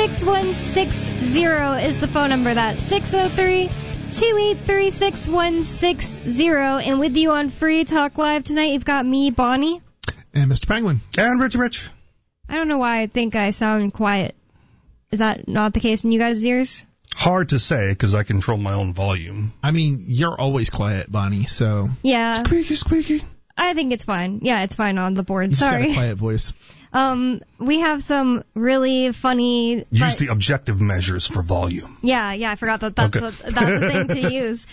603-283-6160 is the phone number. That's 603-283-6160. And with you on Free Talk Live tonight, you've got me, Bonnie. And Mr. Penguin. And Rich. I don't know why I think I sound quiet. Is that not the case in you guys' ears? Hard to say, because I control my own volume. I mean, you're always quiet, Bonnie, so... Yeah. Squeaky. I think it's fine. Yeah, it's fine on the board. You Sorry. just got a quiet voice. We have some really funny... Use the objective measures for volume. Yeah, I forgot that's the thing to use.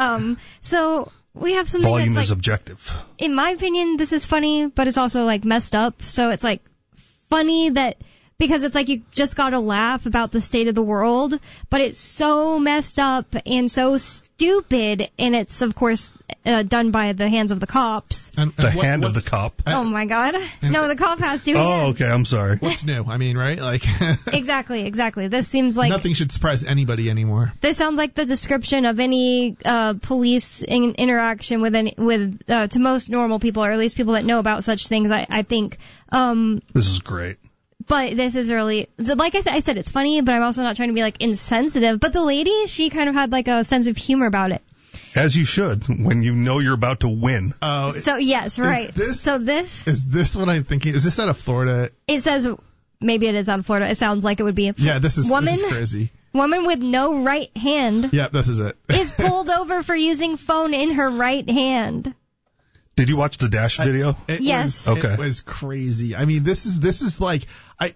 So we have something volume that's is objective. In my opinion, this is funny, but it's also like messed up. So it's like funny that... Because it's like you just gotta laugh about the state of the world, but it's so messed up and so stupid, and it's, of course, done by the hands of the cops. The hand of the cop? Oh, my God. No, the cop has two hands. Oh, okay, I'm sorry. What's new? I mean, right? Like Exactly. This seems like... Nothing should surprise anybody anymore. This sounds like the description of any police interaction to most normal people, or at least people that know about such things, I think. This is great. But this is really, like I said, it's funny, but I'm also not trying to be like insensitive. But the lady, she kind of had like a sense of humor about it. As you should, when you know you're about to win. Oh. So yes, right. Is this what I'm thinking? Is this out of Florida? It says maybe it is out of Florida. It sounds like it would be. Yeah, this is crazy. Woman with no right hand. Yeah, this is it. Is pulled over for using phone in her right hand. Did you watch the Dash video? Yes. It was crazy. I mean, this is like, I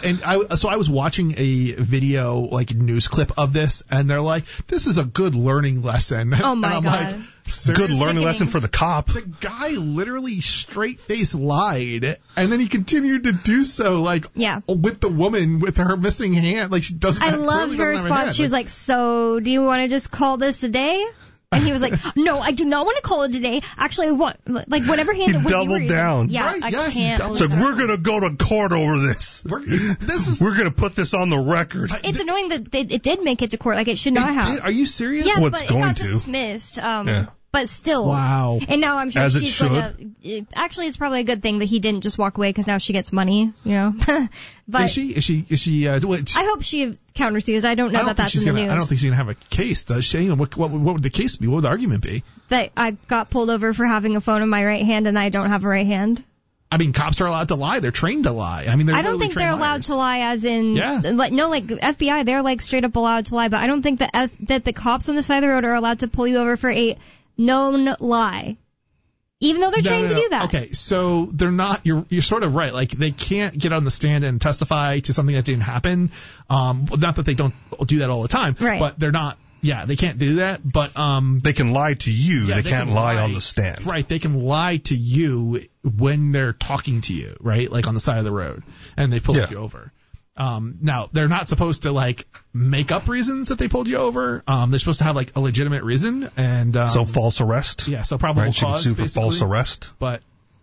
was watching a video, like news clip of this, and they're like, this is a good learning lesson. Oh my God. Like, good learning lesson for the cop. The guy literally straight face lied, and then he continued to do so, like, with the woman with her missing hand. Like, she doesn't. I loved her response. She was like, so do you want to just call this a day? And he was like, no, I do not want to call it a day. Actually, I want, like, whatever hand it was. He doubled down. Yeah, right, I can't. So we're going to go to court over this. We're going to put this on the record. It's annoying that it did make it to court. Like, it should not have. Are you serious? Yes, well, it's but going it got to. Dismissed. Yeah. But still. Wow. And now I'm sure As she's going to... Actually, it's probably a good thing that he didn't just walk away, because now she gets money, you know. But is she I hope she countersues. I don't know that's in the news. I don't think she's going to have a case, does she? What would the case be? What would the argument be? That I got pulled over for having a phone in my right hand and I don't have a right hand. I mean, cops are allowed to lie. They're trained to lie. I mean, I don't think they're allowed to lie, as in, like FBI, they're like straight up allowed to lie. But I don't think that the cops on the side of the road are allowed to pull you over for a known lie, even though they're trained to do that. Okay, so they're not. You're sort of right. Like, they can't get on the stand and testify to something that didn't happen. Not that they don't do that all the time, right? But they're not. Yeah, they can't do that, but they can lie to you. Yeah, they can't lie on the stand. Right, they can lie to you when they're talking to you, right? Like on the side of the road, and they pull you over. Now, they're not supposed to, like, make up reasons that they pulled you over. They're supposed to have, like, a legitimate reason. And so false arrest? Yeah, so probable cause, she can sue for false arrest? But,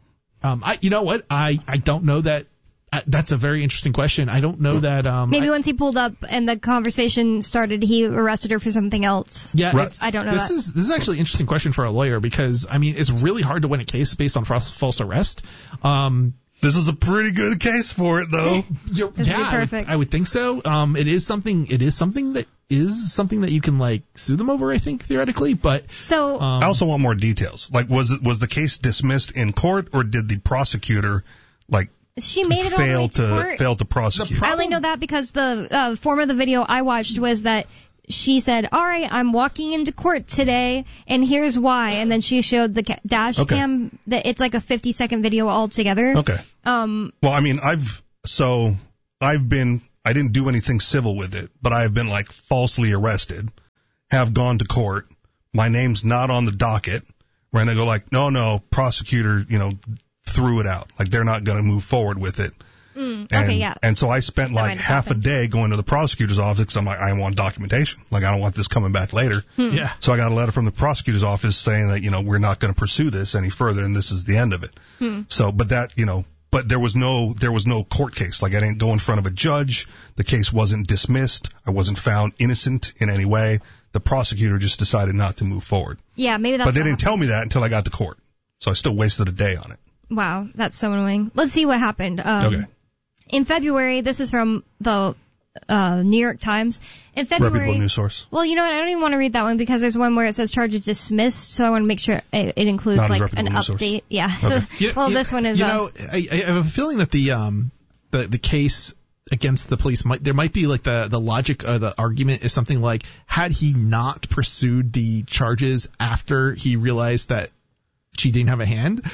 you know what? I don't know that. That's a very interesting question. I don't know that. Maybe once he pulled up and the conversation started, he arrested her for something else. Yeah, I don't know. This is actually an interesting question for a lawyer, because, I mean, it's really hard to win a case based on false arrest. This is a pretty good case for it, though. Perfect. I would think so. It is something that you can, like, sue them over, I think, theoretically. But so I also want more details. Like, was the case dismissed in court, or did the prosecutor, like, she made it fail to prosecute? I only know that because the form of the video I watched was that she said, all right, I'm walking into court today, and here's why. And then she showed the dash cam. That it's like a 50-second video altogether. Okay. Well, I mean, I didn't do anything civil with it, but I've been, like, falsely arrested, have gone to court. My name's not on the docket. Right? They go like, no, prosecutor, threw it out. Like, they're not going to move forward with it. And so I spent like half a day going to the prosecutor's office, because I'm like, I want documentation. Like, I don't want this coming back later. Yeah. So I got a letter from the prosecutor's office saying that, we're not going to pursue this any further, and this is the end of it. So, but there was no court case. Like, I didn't go in front of a judge. The case wasn't dismissed. I wasn't found innocent in any way. The prosecutor just decided not to move forward. Yeah, maybe that's. But they didn't tell me that until I got to court. So I still wasted a day on it. Wow, that's so annoying. Let's see what happened. Okay. In February, this is from the New York Times. In February, reputable news source. Well, you know what? I don't even want to read that one because there's one where it says charges dismissed, so I want to make sure it includes Not as like an reputable news update. source. Yeah. Okay. So, this one is. I have a feeling that the case against the police there might be like the logic of the argument is something like, had he not pursued the charges after he realized that she didn't have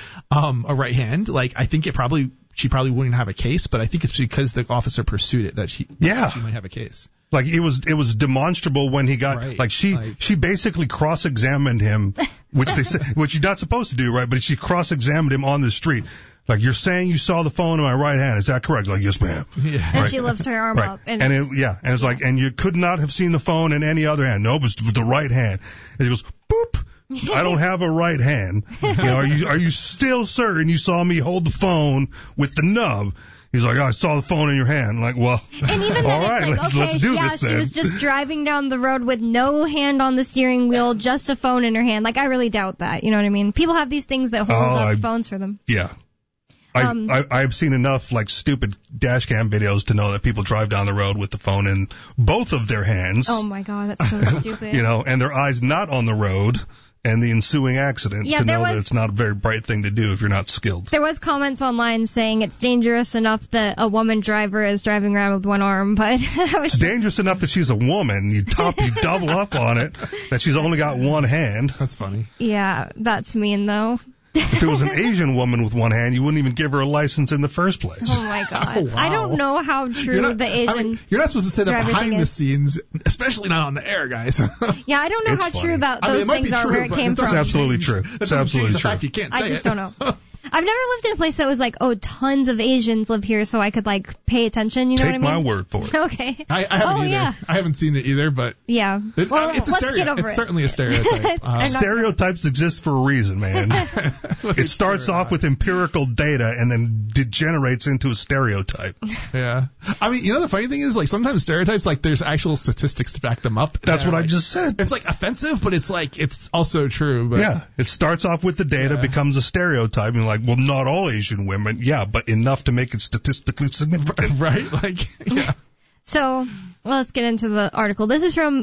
a right hand, like I think she probably wouldn't have a case, but I think it's because the officer pursued it that she might have a case. Like it was demonstrable when he got right. She basically cross-examined him, which you're not supposed to do, right? But she cross-examined him on the street. Like, you're saying you saw the phone in my right hand. Is that correct? Like, yes, ma'am. Yeah. And she lifts her arm up. And it's like, and you could not have seen the phone in any other hand. No, it was the right hand. And he goes, boop. I don't have a right hand. Are you still certain you saw me hold the phone with the nub? He's like, I saw the phone in your hand. I'm like, well, and even all right, let's do this then. She was just driving down the road with no hand on the steering wheel, just a phone in her hand. Like, I really doubt that. You know what I mean? People have these things that hold up phones for them. Yeah. I've seen enough like stupid dash cam videos to know that people drive down the road with the phone in both of their hands. Oh my God, that's so stupid. And their eyes not on the road, and the ensuing accident to know that it's not a very bright thing to do if you're not skilled. There was comments online saying it's dangerous enough that a woman driver is driving around with one arm, but it's dangerous enough that she's a woman. You double up on it that she's only got one hand. That's funny. Yeah, that's mean though. If it was an Asian woman with one hand, you wouldn't even give her a license in the first place. Oh my God. Oh, wow. I don't know how true the Asian. You're not supposed to say that behind the scenes, especially not on the air, guys. Yeah, I don't know how true those things are, where it came from. It's absolutely true. It's absolutely true. You can't say I just don't know. I've never lived in a place that was like, tons of Asians live here, so I could like pay attention. You know what I mean? Take my word for it. Okay. I haven't either. Yeah. I haven't seen it either, but yeah. It's a stereotype. It's certainly a stereotype. Stereotypes exist for a reason, man. It starts off with empirical data and then degenerates into a stereotype. Yeah. I mean, the funny thing is, like, sometimes stereotypes, like, there's actual statistics to back them up. That's what I just said. It's like offensive, but it's like it's also true. But yeah. It starts off with the data, becomes a stereotype, and like, well, not all Asian women, but enough to make it statistically significant. Right? Like, yeah. So, let's get into the article. This is from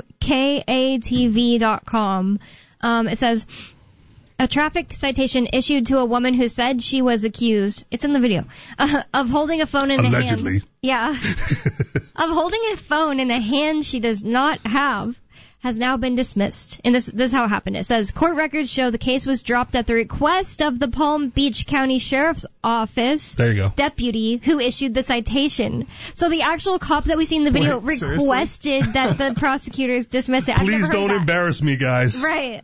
KATV.com. It says, a traffic citation issued to a woman who said she was accused, it's in the video, of holding a phone in the hand. Allegedly. Yeah. Of holding a phone in a hand she does not have, has now been dismissed. And this is how it happened. It says, court records show the case was dropped at the request of the Palm Beach County Sheriff's Office there you go. deputy who issued the citation. So the actual cop that we see in the video requested that the prosecutors dismiss it. Please don't embarrass me, guys. Right.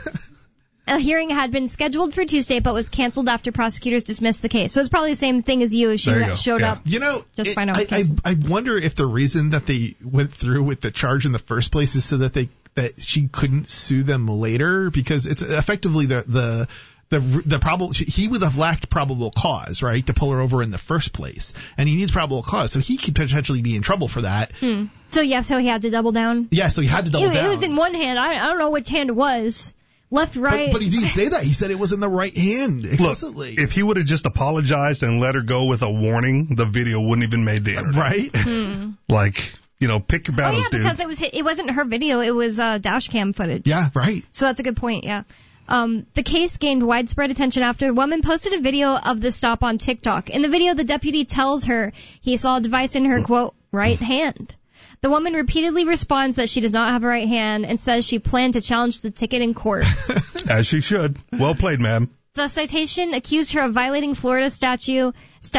A hearing had been scheduled for Tuesday, but was canceled after prosecutors dismissed the case. So it's probably the same thing as you. She showed up. Just find out. I wonder if the reason that they went through with the charge in the first place is so that she couldn't sue them later, because it's effectively the probable, he would have lacked probable cause, right, to pull her over in the first place, and he needs probable cause, so he could potentially be in trouble for that. So he had to double down. Yeah, so he had to double down. It was in one hand. I don't know which hand it was. Left, right. But he didn't say that. He said it was in the right hand explicitly. Look, if he would have just apologized and let her go with a warning, the video wouldn't even made the internet. Right? Like, pick your battles, dude. Because it wasn't her video. It was dash cam footage. Yeah, right. So that's a good point, yeah. The case gained widespread attention after a woman posted a video of the stop on TikTok. In the video, the deputy tells her he saw a device in her, quote, right hand. The woman repeatedly responds that she does not have a right hand and says she planned to challenge the ticket in court. As she should. Well played, ma'am. The citation accused her of violating Florida Statute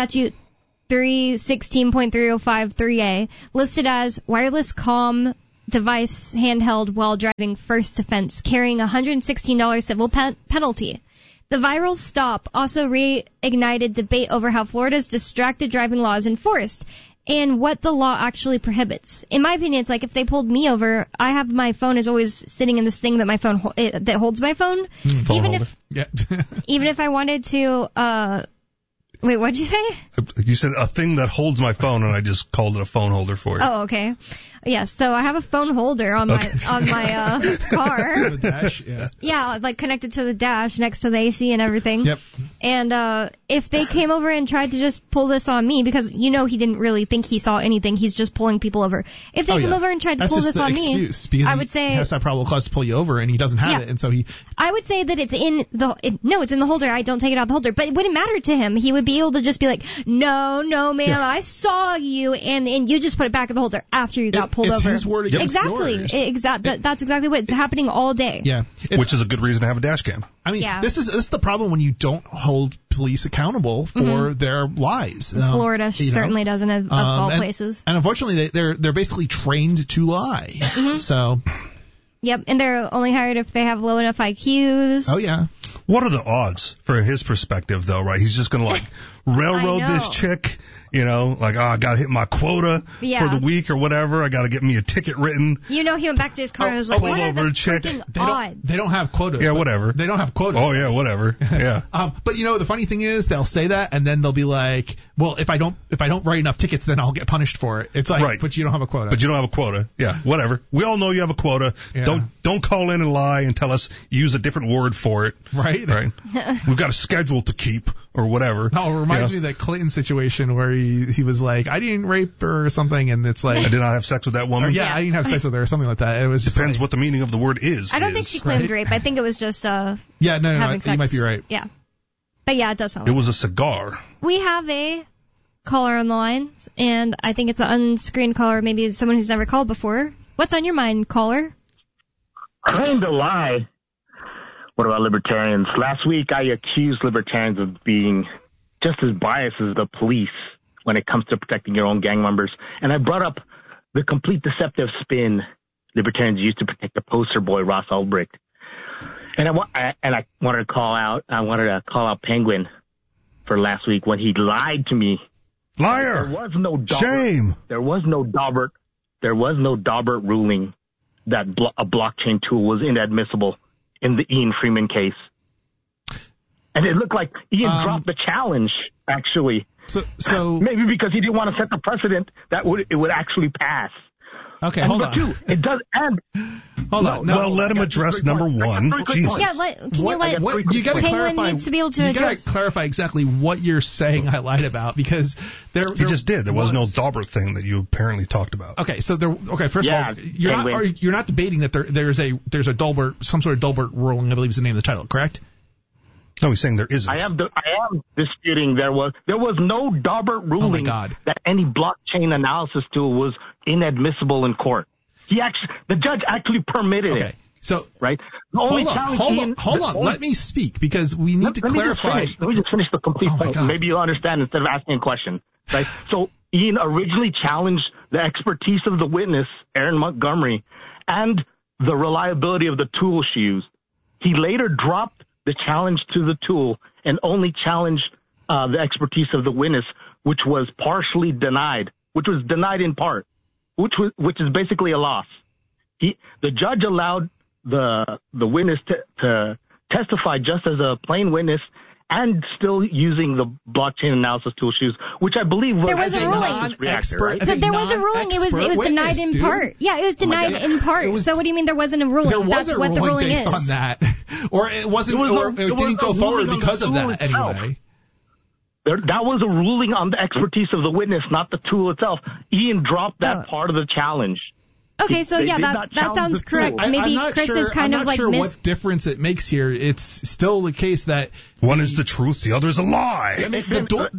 316.3053A, listed as wireless comm device handheld while driving, first offense, carrying a $116 civil penalty. The viral stop also reignited debate over how Florida's distracted driving law is enforced and what the law actually prohibits. In my opinion, it's like if they pulled me over, I have my phone is always sitting in this thing that my phone that holds my phone. Phone even holder. if I wanted to Wait, what'd you say? You said a thing that holds my phone, and I just called it a phone holder for you. Oh, okay. Yes, so I have a phone holder on my car. The dash, yeah. Yeah, like connected to the dash next to the AC and everything. Yep. And if they came over and tried to just pull this on me, because he didn't really think he saw anything, he's just pulling people over. If they come over and tried to pull this on me, because I would say he has that probable cause to pull you over, and he doesn't have it, and so I would say that it's in it's in the holder. I don't take it out of the holder, but it wouldn't matter to him. He would be able to just be like, no, ma'am, I saw you, and you just put it back in the holder after you got pulled over. It's his word against yours. That's exactly what's happening all day. Yeah. Which is a good reason to have a dash cam. I mean, this is the problem when you don't hold police accountable for their lies. Florida certainly doesn't, of all places. And unfortunately, they're basically trained to lie. So. Yep, and they're only hired if they have low enough IQs. Oh, yeah. What are the odds from his perspective, though, right? He's just going to, like, railroad this chick, I got to hit my quota for the week or whatever. I got to get me a ticket written. He went back to his car and was like, what are the freaking odds? They don't have quotas. Yeah, whatever. They don't have quotas. Oh, yeah, whatever. Yeah. But the funny thing is, they'll say that, and then they'll be like, well, if I don't write enough tickets, then I'll get punished for it. It's like, right. But you don't have a quota. But you don't have a quota. Yeah, whatever. We all know you have a quota. Yeah. Don't call in and lie and tell us use a different word for it. Right. We've got a schedule to keep or whatever. Oh, it reminds me of that Clinton situation where he was like, I didn't rape her or something, and it's like, I did not have sex with that woman. I didn't have sex with her or something like that. It was depends what the meaning of the word is. I don't think she claimed rape. I think it was just no, you might be right. Yeah, but yeah, it does sound. It was a cigar. We have a caller on the line, and I think it's an unscreened caller, maybe someone who's never called before. What's on your mind, caller? Claim to lie. What about libertarians? Last week, I accused libertarians of being just as biased as the police when it comes to protecting your own gang members. And I brought up the complete deceptive spin libertarians used to protect the poster boy, Ross Ulbricht. And I wanted to call out Penguin for last week when he lied to me. Liar! There was no Daubert. Shame! There was no Daubert ruling that a blockchain tool was inadmissible in the Ian Freeman case. And it looked like Ian dropped the challenge, actually. So maybe because he didn't want to set the precedent that it would actually pass. Okay, hold on. Two, it does, and hold on. Well, let him address number one. Jesus. Yeah, you got to clarify. Needs to be able to you got to clarify exactly what you're saying I lied about, because he just did. There was no Daubert thing that you apparently talked about. Okay, so first of all, you're not debating that there's a Daubert, some sort of Daubert ruling, I believe is the name of the title, correct? No, he's saying there isn't. I am disputing there was no Daubert ruling that any blockchain analysis tool was inadmissible in court. The judge actually permitted it. So right. Hold on. Let me speak, because we need to clarify. Let me just finish the complete point. Maybe you'll understand instead of asking a question. Right. So Ian originally challenged the expertise of the witness, Erin Montgomery, and the reliability of the tool she used. He later dropped the challenge to the tool and only challenged the expertise of the witness, which was partially denied, which was denied in part, which is basically a loss. The judge allowed the witness to testify just as a plain witness and still using the blockchain analysis tool she used, which I believe was there was a ruling. Right? So there was a ruling. It was denied in part. Yeah, it was denied in part. So what do you mean there wasn't a ruling? There was That's what the ruling based is. On that, or it wasn't, or it didn't go forward because of that anyway. That was a ruling on the expertise of the witness, not the tool itself. Ian dropped that part of the challenge. Okay, so that sounds correct. Maybe Chris is kind of like I'm not sure what difference it makes here. It's still the case that one is the truth, the other is a lie. If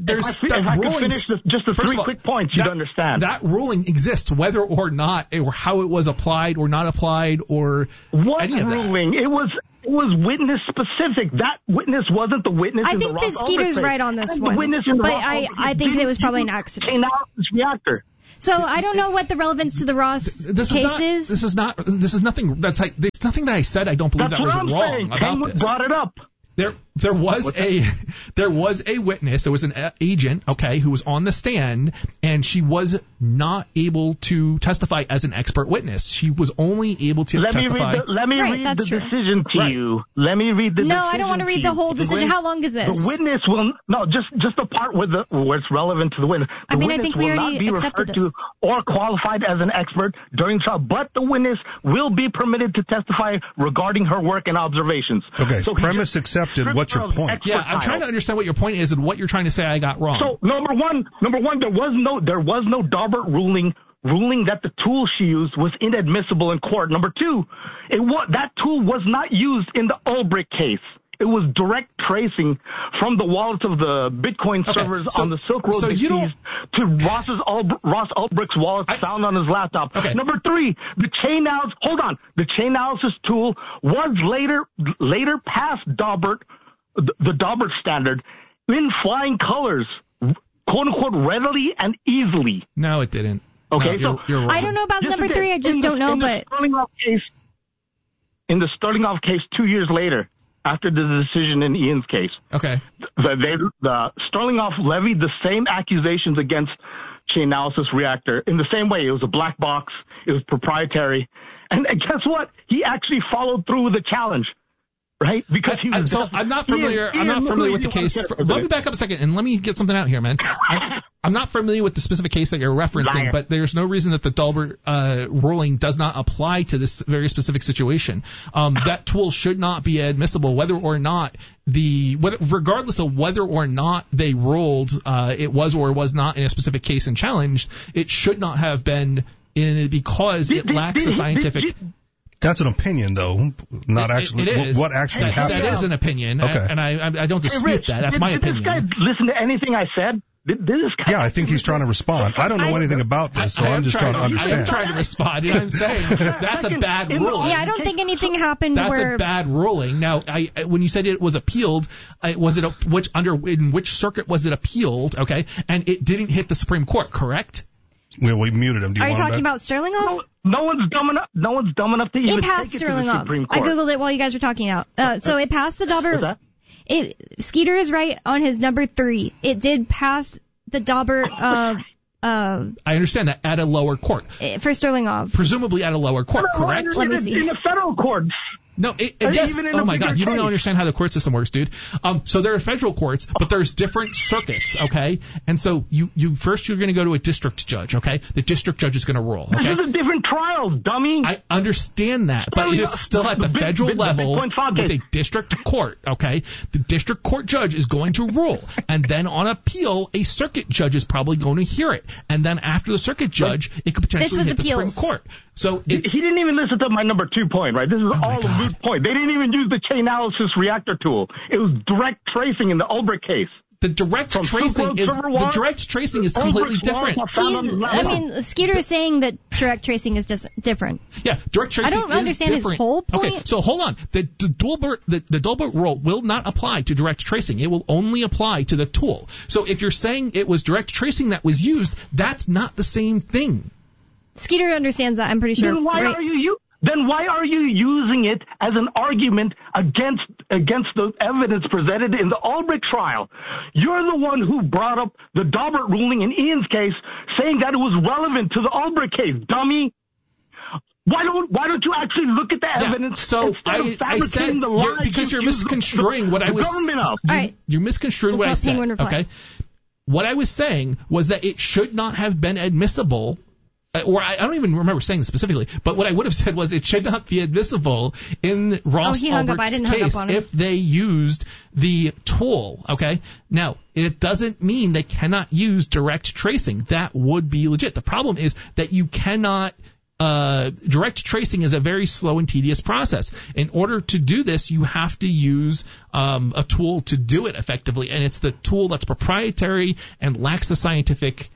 I could finish just the three quick points, you'd understand. That ruling exists, whether or not, or how it was applied or not applied, or any of that. What ruling? It was witness specific. That witness wasn't the witness in the Ross Ulbricht case. I think Skeeter's right on this one. But I think it was probably an accident. Reactor. So I don't know what the relevance to the Ross case is. This is nothing. There's nothing that I said I don't believe that was wrong about this. Brought it up. There was a witness. There was an agent, okay, who was on the stand, and she was not able to testify as an expert witness. She was only able to testify. Let me read the decision to you. Let me read the decision. No, I don't want to read the whole decision. How long is this? The witness will just the part where it's relevant to the witness. The witness I think we will already not be accepted referred this. to or qualified as an expert during trial, but the witness will be permitted to testify regarding her work and observations. Okay, so premise accepted. What's your point? Yeah, I'm trying to understand what your point is and what you're trying to say I got wrong. So number one, there was no Daubert ruling that the tool she used was inadmissible in court. Number two, that tool was not used in the Ulbricht case. It was direct tracing from the wallets of the Bitcoin servers on the Silk Road to Ross Ulbricht's wallets found on his laptop. Okay. Number three, the chain analysis tool was later past Daubert, the Daubert standard, in flying colors, quote unquote, readily and easily. No, it didn't. Okay, no, you're wrong. I don't know about number 3. I just don't know, but in the Sterlinghoff case 2 years later, after the decision in Ian's case, okay, the Sterlinghoff levied the same accusations against Chain Analysis Reactor in the same way. It was a black box. It was proprietary. And guess what? He actually followed through with the challenge. Right? Because he was I'm not familiar with the case. Let me back up a second and let me get something out here, man. I'm not familiar with the specific case that you're referencing, but there's no reason that the Daubert ruling does not apply to this very specific situation. That tool should not be admissible, regardless of whether or not they ruled it was or was not in a specific case and challenged. It should not have been because it lacks a scientific. That's an opinion, though, not actually it is. What actually happened. That is an opinion, okay. And I don't dispute that. That's my opinion. Did this guy listen to anything I said? Yeah, I think he's trying to respond. I don't know anything about this, so I'm just trying to understand. I am trying to respond, and I'm saying that's a bad ruling. Yeah, I don't think anything happened That's a bad ruling. Now, when you said it was appealed, in which circuit was it appealed, okay? And it didn't hit the Supreme Court, correct? We muted him. Are you talking about Sterlinghoff? No one's dumb enough to even take it to the Supreme Court. I googled it while you guys were talking out. So it passed the Daubert. Skeeter is right on his number 3. It did pass the Daubert. I understand that at a lower court. For Sterlinghoff. Presumably at a lower court, correct? Let me see. In the federal courts. No, yes. Oh my God, you don't understand how the court system works, dude. So there are federal courts, but there's different circuits, okay? And so you're going to go to a district judge, okay? The district judge is going to rule, okay? This is a different trial, dummy. I understand that, but it's still at the federal level with a district court, okay? The district court judge is going to rule, and then on appeal, a circuit judge is probably going to hear it, and then after the circuit judge, it could potentially hit the Supreme Court. So he didn't even listen to my number 2 point, right? This is all a moot point. They didn't even use the chain analysis reactor tool. It was direct tracing in the Ulbricht case. The direct tracing is completely different. Skeeter is saying that direct tracing is just different. Yeah, direct tracing is different. I don't understand his whole point. Okay, so hold on. The Daubert rule will not apply to direct tracing. It will only apply to the tool. So if you're saying it was direct tracing that was used, that's not the same thing. Skeeter understands that, I'm pretty sure. Then why are you using it as an argument against the evidence presented in the Ulbricht trial? You're the one who brought up the Daubert ruling in Ian's case, saying that it was relevant to the Ulbricht case, dummy. Why don't you actually look at the evidence instead of fabricating the lies? Because you're misconstruing what I was. You're misconstruing what I said. Okay. What I was saying was that it should not have been admissible. Or I don't even remember saying this specifically, but what I would have said was it should not be admissible in Ross Ulbricht's case if they used the tool, okay? Now, it doesn't mean they cannot use direct tracing. That would be legit. The problem is that you cannot direct tracing is a very slow and tedious process. In order to do this, you have to use a tool to do it effectively, and it's the tool that's proprietary and lacks the scientific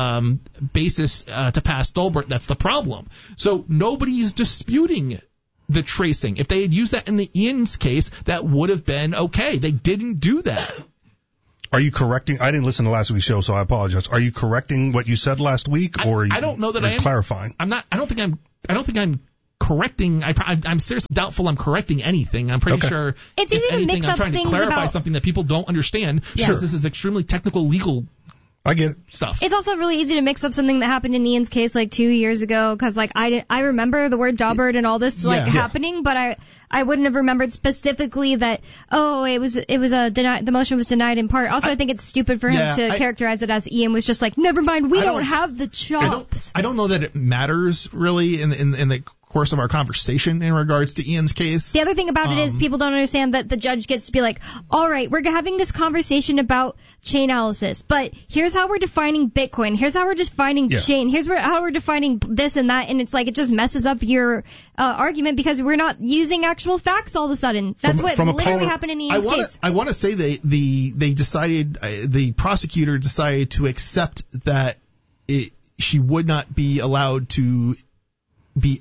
basis to pass Daubert. That's the problem. So nobody's disputing the tracing. If they had used that in the Ian's case, that would have been okay. They didn't do that. Are you correcting? I didn't listen to last week's show, so I apologize. Are you correcting what you said last week, or I don't know that I am clarifying? I don't think I'm correcting. I'm seriously doubtful I'm correcting anything. I'm pretty sure. It's easy to mix up I'm trying things to clarify about something that people don't understand. Sure. This is extremely technical, legal. I get it. Stuff. It's also really easy to mix up something that happened in Ian's case like 2 years ago, because like I remember the word jawbird and all this happening, but I wouldn't have remembered specifically that it was the motion was denied in part. Also, I think it's stupid for him to characterize it as Ian was just like, never mind, we don't have the chops. I don't know that it matters really in the course of our conversation in regards to Ian's case. The other thing about it is people don't understand that the judge gets to be like, all right, we're having this conversation about Chainalysis, but here's how we're defining Bitcoin. Here's how we're defining chain. Here's how we're defining this and that. And it's like, it just messes up your argument because we're not using actual facts all of a sudden. That's what literally happened in Ian's case. I want to say they decided, the prosecutor decided to accept that she would not be allowed to be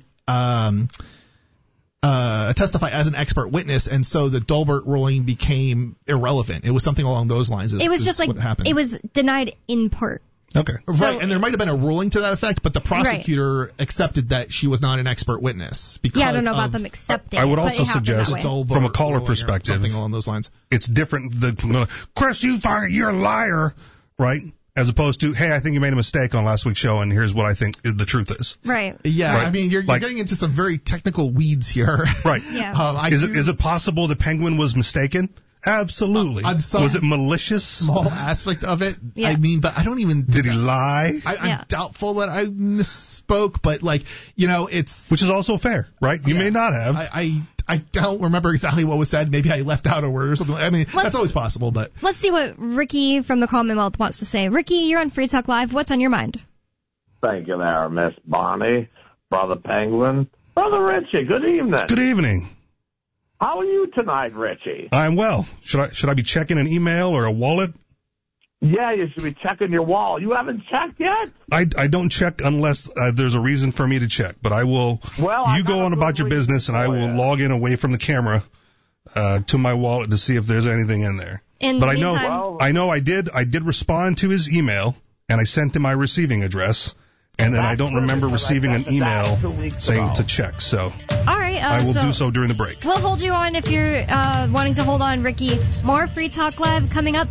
testify as an expert witness, and so the Daubert ruling became irrelevant. It was something along those lines. It was just like, what happened. It was denied in part. Okay. Right, and there might have been a ruling to that effect, but the prosecutor accepted that she was not an expert witness. Because I don't know about them accepting. I would also suggest, from a caller perspective, something along those lines, it's different than, Chris, you're a liar, right? As opposed to, hey, I think you made a mistake on last week's show, and here's what I think the truth is. Right. Yeah, right. I mean, you're getting into some very technical weeds here. Right. Yeah. Is it possible the Penguin was mistaken? Absolutely. Was it malicious? Small aspect of it. Yeah. I mean, but I don't even. Did he lie? I'm doubtful that I misspoke, but it's. Which is also fair, right? You may not have. I don't remember exactly what was said. Maybe I left out a word or something. I mean, that's always possible, but. Let's see what Ricky from the Commonwealth wants to say. Ricky, you're on Free Talk Live. What's on your mind? Thank you there, Miss Bonnie, Brother Penguin. Brother Richie, good evening. Good evening. How are you tonight, Richie? I'm well. Should I be checking an email or a wallet? Yeah, you should be checking your wallet. You haven't checked yet? I don't check unless there's a reason for me to check, but I will. Well, you go on about your business, and I will log in away from the camera to my wallet to see if there's anything in there. But I know I did respond to his email, and I sent him my receiving address. And then I don't remember receiving an email saying to check. So all right, I will do so during the break. We'll hold you on if you're wanting to hold on, Ricky. More Free Talk Live coming up,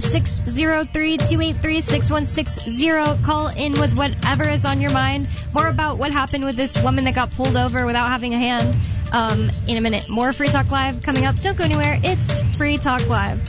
603-283-6160. Call in with whatever is on your mind. More about what happened with this woman that got pulled over without having a hand in a minute. More Free Talk Live coming up. Don't go anywhere. It's Free Talk Live.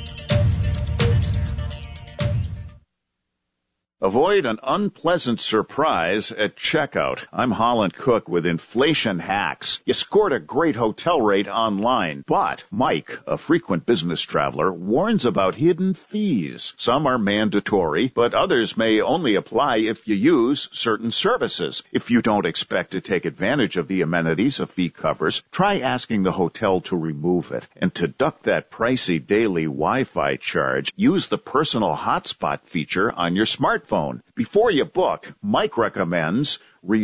Avoid an unpleasant surprise at checkout. I'm Holland Cook with Inflation Hacks. You scored a great hotel rate online, but Mike, a frequent business traveler, warns about hidden fees. Some are mandatory, but others may only apply if you use certain services. If you don't expect to take advantage of the amenities a fee covers, try asking the hotel to remove it. And to duck that pricey daily Wi-Fi charge, use the personal hotspot feature on your smartphone. Before you book, Mike recommends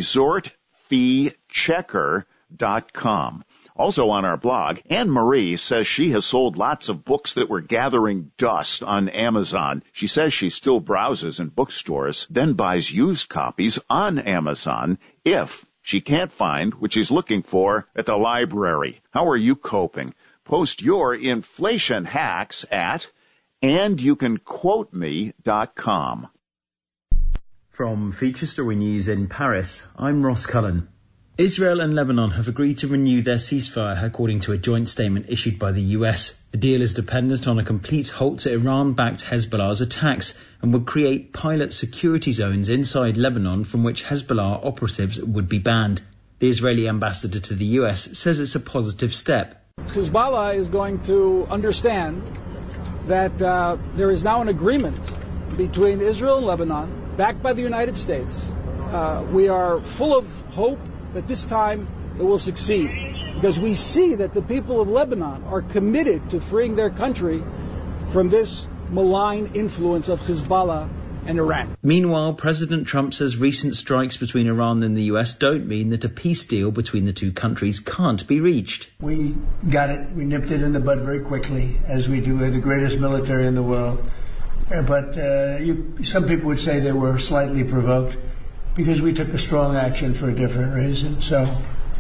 resortfeechecker.com. Also on our blog, Anne Marie says she has sold lots of books that were gathering dust on Amazon. She says she still browses in bookstores, then buys used copies on Amazon if she can't find what she's looking for at the library. How are you coping? Post your inflation hacks at andyoucanquoteme.com. From Feature Story News in Paris, I'm Ross Cullen. Israel and Lebanon have agreed to renew their ceasefire, according to a joint statement issued by the US. The deal is dependent on a complete halt to Iran-backed Hezbollah's attacks and would create pilot security zones inside Lebanon from which Hezbollah operatives would be banned. The Israeli ambassador to the US says it's a positive step. Hezbollah is going to understand that there is now an agreement between Israel and Lebanon, backed by the United States. We are full of hope that this time it will succeed, because we see that the people of Lebanon are committed to freeing their country from this malign influence of Hezbollah and Iran. Meanwhile, President Trump says recent strikes between Iran and the US don't mean that a peace deal between the two countries can't be reached. We got it. We nipped it in the bud very quickly, as we do. We're the greatest military in the world. But some people would say they were slightly provoked because we took a strong action for a different reason. So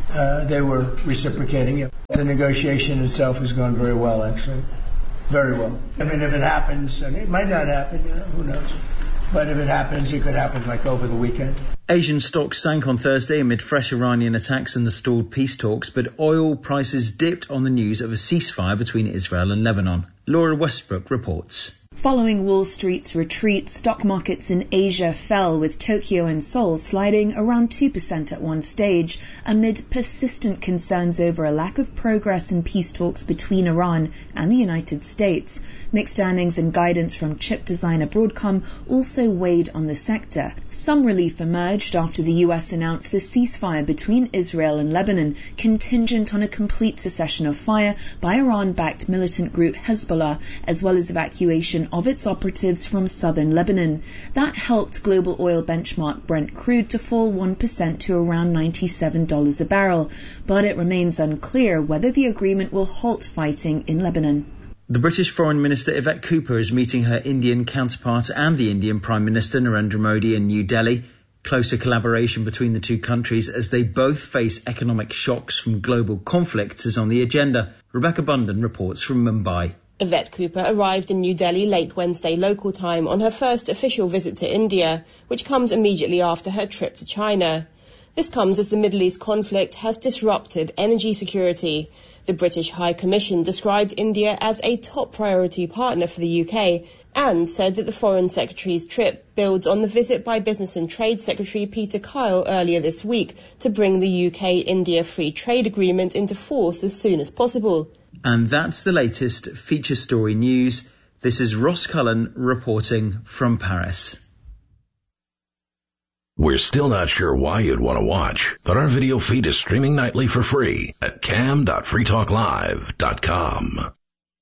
they were reciprocating it. The negotiation itself has gone very well, actually. Very well. I mean, if it happens, and it might not happen, who knows? But if it happens, it could happen like over the weekend. Asian stocks sank on Thursday amid fresh Iranian attacks and the stalled peace talks, but oil prices dipped on the news of a ceasefire between Israel and Lebanon. Laura Westbrook reports. Following Wall Street's retreat, stock markets in Asia fell, with Tokyo and Seoul sliding around 2% at one stage, amid persistent concerns over a lack of progress in peace talks between Iran and the United States. Mixed earnings and guidance from chip designer Broadcom also weighed on the sector. Some relief emerged after the US announced a ceasefire between Israel and Lebanon, contingent on a complete cessation of fire by Iran-backed militant group Hezbollah, as well as evacuation of its operatives from southern Lebanon. That helped global oil benchmark Brent crude to fall 1% to around $97 a barrel, but it remains unclear whether the agreement will halt fighting in Lebanon. The British Foreign Minister Yvette Cooper is meeting her Indian counterpart and the Indian Prime Minister Narendra Modi in New Delhi. Closer collaboration between the two countries as they both face economic shocks from global conflicts is on the agenda. Rebecca Bundan reports from Mumbai. Yvette Cooper arrived in New Delhi late Wednesday local time on her first official visit to India, which comes immediately after her trip to China. This comes as the Middle East conflict has disrupted energy security. The British High Commission described India as a top priority partner for the UK and said that the Foreign Secretary's trip builds on the visit by Business and Trade Secretary Peter Kyle earlier this week to bring the UK-India Free Trade Agreement into force as soon as possible. And that's the latest feature story news. This is Ross Cullen reporting from Paris. We're still not sure why you'd want to watch, but our video feed is streaming nightly for free at cam.freetalklive.com.